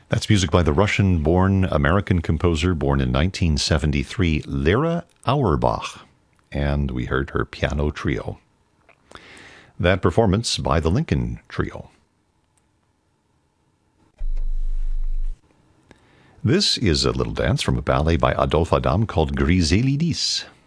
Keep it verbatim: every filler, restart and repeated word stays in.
That's music by the Russian-born American composer born in nineteen seventy-three, Lera Auerbach, and we heard her piano trio. That performance by the Lincoln Trio. This is a little dance from a ballet by Adolphe Adam called Griselidis.